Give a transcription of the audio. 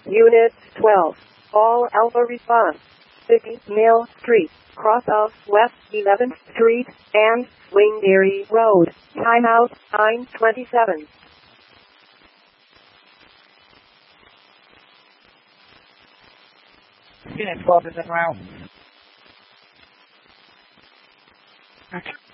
Unit 12. All Alpha response. 50 Mill Street, cross of West 11th Street and Wingberry Road. Timeout 9:27. Unit 12 is en route.